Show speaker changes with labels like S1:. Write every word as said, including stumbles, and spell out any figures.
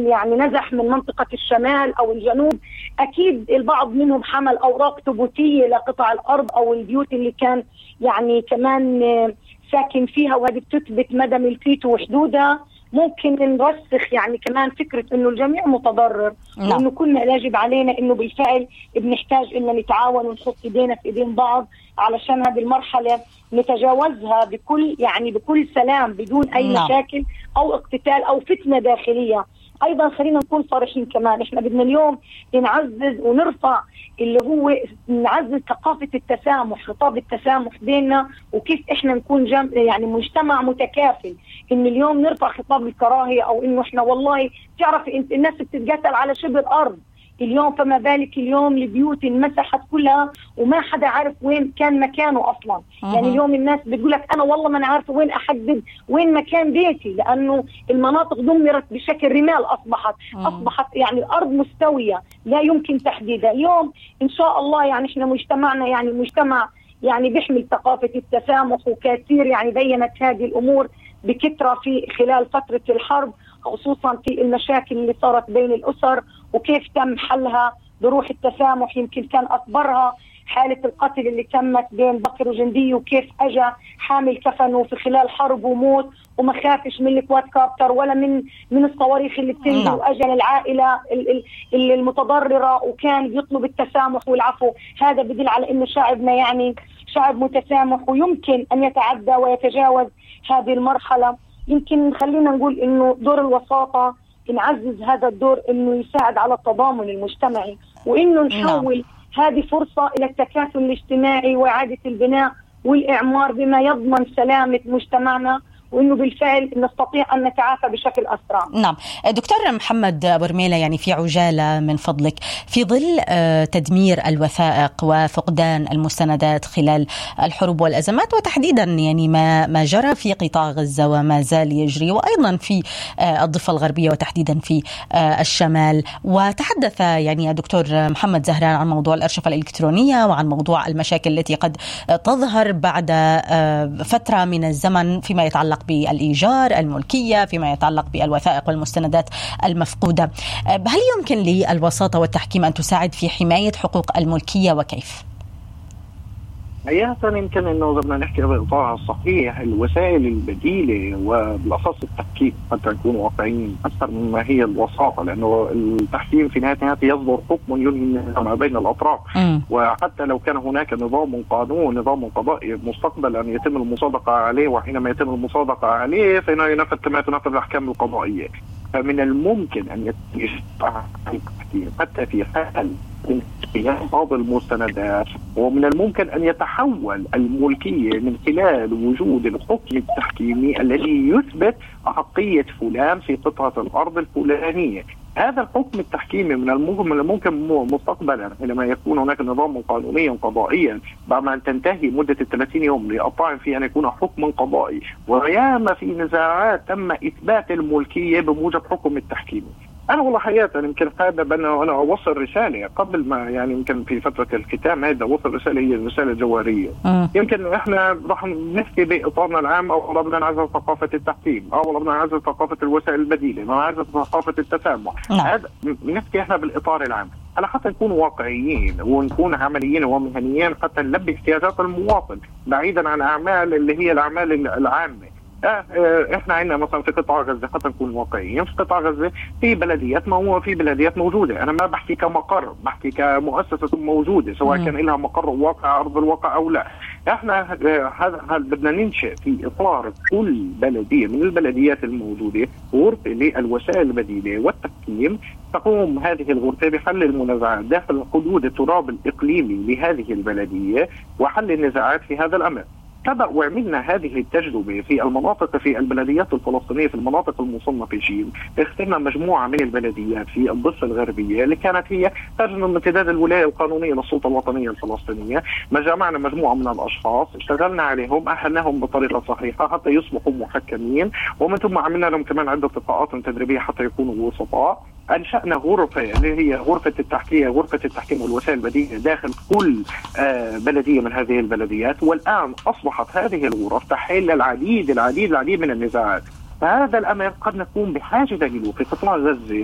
S1: منهم يعني نزح من منطقة الشمال أو الجنوب، أكيد البعض منهم حمل أوراق ثبوتية لقطع الأرض أو البيوت اللي كان يعني كمان ساكن فيها، وهذه بتثبت مدى ملكيته وحدودها. ممكن نرسخ يعني كمان فكرة إنه الجميع متضرر، وإنه كلنا يجب علينا إنه بالفعل بنحتاج إننا نتعاون ونحط إيدينا في إيدين بعض علشان هذه المرحلة نتجاوزها بكل يعني بكل سلام بدون أي نعم. مشاكل أو اقتتال أو فتنة داخلية. أيضا خلينا نكون صريحين كمان، إحنا بدنا اليوم نعزز ونرفع اللي هو نعزز ثقافة التسامح، خطاب التسامح بيننا، وكيف إحنا نكون جم يعني مجتمع متكافل. إن اليوم نرفع خطاب الكراهية أو إنه إحنا والله تعرف الناس بتتقتل على شبر أرض اليوم، فما بالك اليوم البيوت انمسحت كلها وما حدا عارف وين كان مكانه أصلا. أه. يعني اليوم الناس بتقولك أنا والله ما أنا عارفة وين أحدد وين مكان بيتي، لأنه المناطق دمرت بشكل رمال، أصبحت أه. أصبحت يعني الأرض مستوية لا يمكن تحديدها. اليوم إن شاء الله يعني إحنا مجتمعنا يعني مجتمع يعني بيحمل ثقافة التسامح، وكثير يعني بينت هذه الأمور بكثرة في خلال فترة الحرب، خصوصا في المشاكل اللي صارت بين الأسر وكيف تم حلها بروح التسامح. يمكن كان أكبرها حالة القتل اللي تمت بين بكر وجندي، وكيف أجا حامل كفنه في خلال حرب وموت وما خافش من الكواد كابتر ولا من من الصواريخ اللي بتنزل، وأجا للعائلة المتضررة وكان يطلب التسامح والعفو. هذا بدل على إنه شعبنا يعني شعب متسامح ويمكن أن يتعدى ويتجاوز هذه المرحلة. يمكن خلينا نقول إنه دور الوساطة نعزز هذا الدور، إنه يساعد على التضامن المجتمعي، وإنه نحول هذه فرصة إلى التكافل الاجتماعي وإعادة البناء والإعمار بما يضمن سلامة مجتمعنا، وإنه بالفعل نستطيع أن نتعافى بشكل أسرع.
S2: نعم دكتور محمد أبو رميلة، يعني في عجالة من فضلك، في ظل تدمير الوثائق وفقدان المستندات خلال الحروب والأزمات، وتحديدا يعني ما ما جرى في قطاع غزة وما زال يجري، وأيضا في الضفة الغربية وتحديدا في الشمال، وتحدث يعني الدكتور محمد زهران عن موضوع الأرشفة الإلكترونية وعن موضوع المشاكل التي قد تظهر بعد فترة من الزمن فيما يتعلق بالإيجار، الملكية، فيما يتعلق بالوثائق والمستندات المفقودة. هل يمكن للوساطة والتحكيم أن تساعد في حماية حقوق الملكية وكيف؟
S3: حقيقة يمكن أنه بدنا نحكي بإطارها الصحيح الوسائل البديلة وبالأساس التحكيم حتى نكون واقعيين أكثر مما هي الوساطة، لأنه التحكيم في نهاية يصدر حكم ينهي ما بين الأطراف. م. وحتى لو كان هناك نظام قانون نظام قضائي مستقبل أن يتم المصادقة عليه، وحينما يتم المصادقة عليه فإنه ينفذ كما تنفذ الأحكام القضائية. فمن الممكن أن يتم التحكيم حتى في حال بعض المستندات، ومن الممكن أن يتحول الملكية من خلال وجود الحكم التحكيمي الذي يثبت أحقية فلان في قطعة الأرض الفلانية. هذا الحكم التحكيمي من الممكن مستقبلا حينما يكون هناك نظام قانوني قضائيا بعد أن تنتهي مدة الثلاثين يوم لأطعن في أن يكون حكم قضائي، وياما في نزاعات تم إثبات الملكية بموجب حكم التحكيمي. أنا والله حقيقة يمكن حابب أن أنا أوصل رسالة قبل ما يعني يمكن في فترة الختام هذا أوصل رسالة هي الرسالة الجوهرية. م. يمكن إحنا راح نحكي بإطارنا العام أو بدنا نعزز ثقافة التحكيم أو بدنا نعزز ثقافة الوسائل البديلة، نعزز ثقافة التسامح. هذا نحكي إحنا بالإطار العام على حتى نكون واقعيين ونكون عمليين ومهنيين حتى نلبي احتياجات المواطن بعيدا عن أعمال اللي هي الأعمال العامة. احنا عندنا مثلا في قطاع غزة حتى نكون واقعيين، في قطاع غزة في بلديات مو في بلديات موجودة، انا ما بحكي كمقر، بحكي كمؤسسة موجودة سواء م. كان لها مقر واقع ارض الواقع او لا. احنا هذا بدنا ننشئ في اطار كل بلدية من البلديات الموجودة غرفة للوسائل البديلة والتحكيم، تقوم هذه الغرفة بحل المنازعات داخل حدود التراب الإقليمي لهذه البلدية وحل النزاعات في هذا الأمر. كذا وعملنا هذه التجربة في المناطق في البلديات الفلسطينية في المناطق المصنفة جيم. اخترنا مجموعة من البلديات في الضفة الغربية اللي كانت هي خارج من امتداد الولاية القانونية للسلطة الوطنية الفلسطينية. ما جمعنا مجموعة من الأشخاص اشتغلنا عليهم أهلناهم بطريقة صحيحة حتى يصبحوا محكمين، ومن ثم عملنا لهم كمان عدة لقاءات تدريبية حتى يكونوا وسطاء. أنشأنا غرفة اللي هي غرفة التحكيم غرفة التحكيم والوسائل البديلة داخل كل آه بلدية من هذه البلديات، والآن أصبحت هذه الغرف تحل العديد العديد العديد من النزاعات. فهذا الأمر قد نكون بحاجة له في قطاع غزة